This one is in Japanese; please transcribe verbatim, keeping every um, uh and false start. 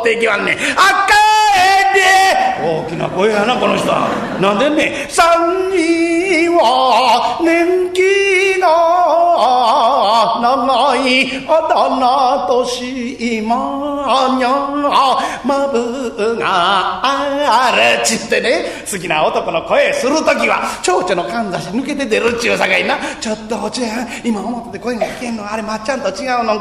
っていきまんねん。あかえで大きな声やなこの人は。なんでね三人は年季が長いあだ名としまにゃまぶがあるちってね、好きな男の声するときは蝶々のかんざし抜けて出るっちゅうさかいな。ちょっとおちゃん今表で声が聞けんのあれまっちゃんと違うの